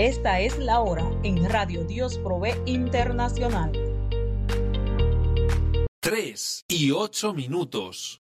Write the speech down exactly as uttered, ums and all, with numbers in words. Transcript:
Esta es la hora en Radio Dios Provee Internacional. Tres y ocho minutos.